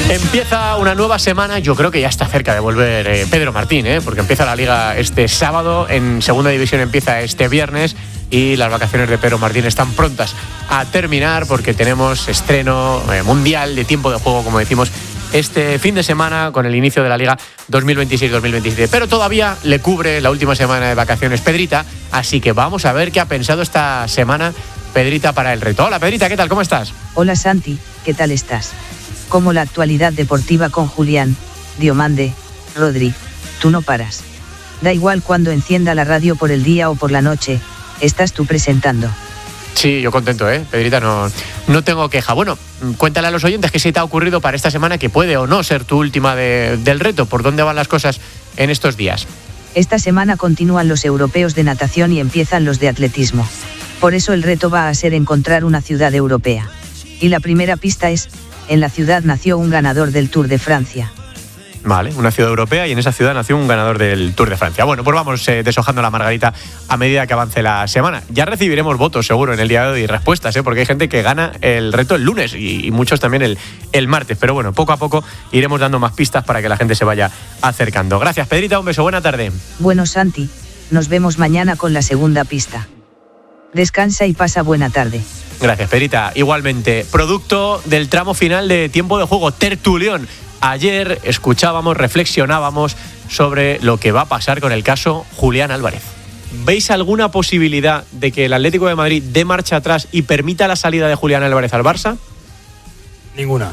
Empieza una nueva semana, yo creo que ya está cerca de volver Pedro Martín, porque empieza la Liga este sábado, en Segunda División empieza este viernes y las vacaciones de Pedro Martín están prontas a terminar porque tenemos estreno mundial de tiempo de juego, como decimos, este fin de semana con el inicio de la Liga 2026-2027. Pero todavía le cubre la última semana de vacaciones Pedrita, así que vamos a ver qué ha pensado esta semana Pedrita para el reto. Hola Pedrita, ¿qué tal? ¿Cómo estás? Hola Santi, ¿qué tal estás? Como la actualidad deportiva con Julián, Diomande, Rodri, tú no paras. Da igual cuando encienda la radio por el día o por la noche, estás tú presentando. Sí, yo contento, Pedrita, no tengo queja. Bueno, cuéntale a los oyentes qué se te ha ocurrido para esta semana que puede o no ser tu última del reto. ¿Por dónde van las cosas en estos días? Esta semana continúan los europeos de natación y empiezan los de atletismo. Por eso el reto va a ser encontrar una ciudad europea. Y la primera pista es: en la ciudad nació un ganador del Tour de Francia. Vale, una ciudad europea y en esa ciudad nació un ganador del Tour de Francia. Bueno, pues vamos deshojando la margarita a medida que avance la semana. Ya recibiremos votos seguro en el día de hoy y respuestas, porque hay gente que gana el reto el lunes y muchos también el martes. Pero bueno, poco a poco iremos dando más pistas para que la gente se vaya acercando. Gracias, Pedrita, un beso, buena tarde. Bueno, Santi, nos vemos mañana con la segunda pista. Descansa y pasa buena tarde. Gracias, Pedrita. Igualmente, producto del tramo final de tiempo de juego, tertulión. Ayer escuchábamos, reflexionábamos sobre lo que va a pasar con el caso Julián Álvarez. ¿Veis alguna posibilidad de que el Atlético de Madrid dé marcha atrás y permita la salida de Julián Álvarez al Barça? Ninguna.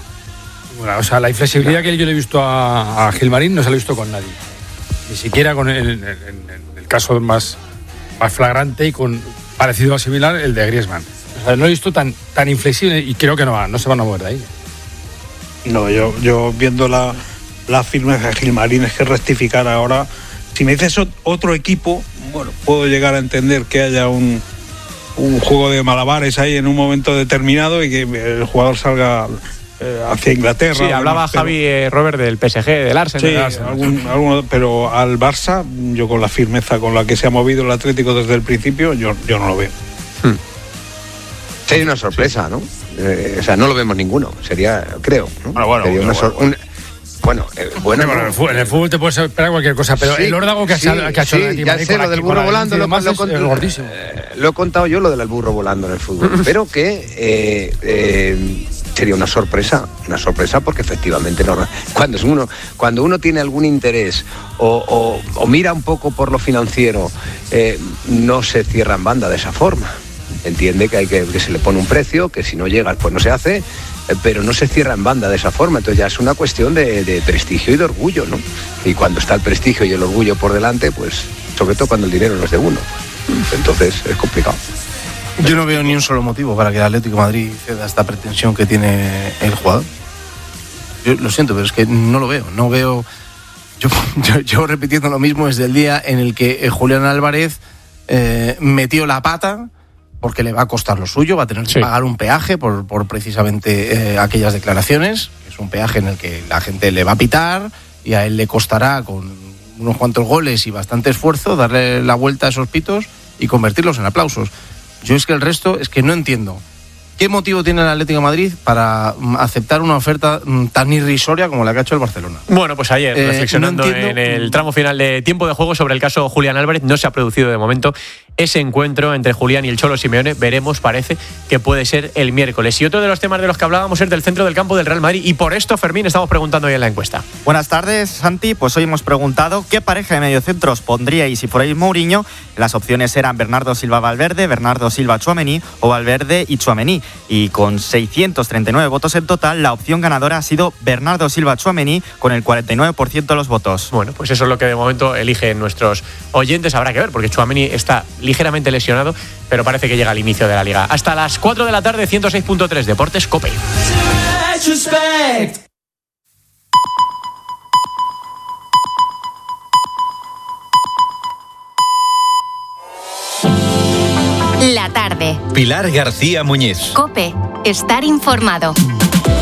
O sea, la inflexibilidad que yo le he visto a Gilmarín no se la he visto con nadie. Ni siquiera con el caso más flagrante y con parecido o similar el de Griezmann. O sea, no he visto tan inflexible y creo que no se van a mover de ahí. No, yo viendo la firmeza de Gilmarín, es que rectificar ahora. Si me dices otro equipo, bueno, puedo llegar a entender que haya un juego de malabares ahí en un momento determinado y que el jugador salga hacia Inglaterra. Sí, hablaba Javi Robert del PSG, del Arsenal. Sí, pero al Barça, yo con la firmeza con la que se ha movido el Atlético desde el principio, yo no lo veo. Sería una sorpresa, ¿no? O sea, no lo vemos ninguno. Sería, creo, ¿no? Bueno, en el fútbol te puedes esperar cualquier cosa, pero sí, el órdago que ha hecho el ya sé, lo del burro volando es gordísimo. Lo he contado yo, lo del burro volando en el fútbol, pero que sería una sorpresa porque efectivamente cuando uno tiene algún interés o mira un poco por lo financiero, no se cierra en banda de esa forma. Entiende que se le pone un precio, que si no llega pues no se hace, pero no se cierra en banda de esa forma. Entonces ya es una cuestión de prestigio y de orgullo, ¿no? Y cuando está el prestigio y el orgullo por delante, pues sobre todo cuando el dinero no es de uno, entonces es complicado. Yo no veo ni un solo motivo para que el Atlético de Madrid ceda esta pretensión que tiene el jugador. Yo lo siento, pero es que no lo veo. No veo. Yo repitiendo lo mismo desde el día en el que Julián Álvarez metió la pata, porque le va a costar lo suyo, va a tener que pagar un peaje por precisamente aquellas declaraciones. Es un peaje en el que la gente le va a pitar y a él le costará, con unos cuantos goles y bastante esfuerzo, darle la vuelta a esos pitos y convertirlos en aplausos. Yo es que el resto es que no entiendo. ¿Qué motivo tiene el Atlético de Madrid para aceptar una oferta tan irrisoria como la que ha hecho el Barcelona? Bueno, pues ayer, reflexionando en el tramo final de tiempo de juego sobre el caso Julián Álvarez, no se ha producido de momento ese encuentro entre Julián y el Cholo Simeone. Veremos, parece que puede ser el miércoles. Y otro de los temas de los que hablábamos es del centro del campo del Real Madrid. Y por esto, Fermín, estamos preguntando hoy en la encuesta. Buenas tardes, Santi. Pues hoy hemos preguntado qué pareja de mediocentros pondríais si fuerais Mourinho. Las opciones eran Bernardo Silva Valverde, Bernardo Silva Tchouaméni o Valverde y Tchouaméni. Y con 639 votos en total, la opción ganadora ha sido Bernardo Silva Tchouaméni con el 49% de los votos. Bueno, pues eso es lo que de momento eligen nuestros oyentes. Habrá que ver, porque Tchouaméni está ligeramente lesionado, pero parece que llega al inicio de la Liga. Hasta las 4 de la tarde, 106.3 Deportes COPE. La tarde. Pilar García Muñiz. COPE. Estar informado.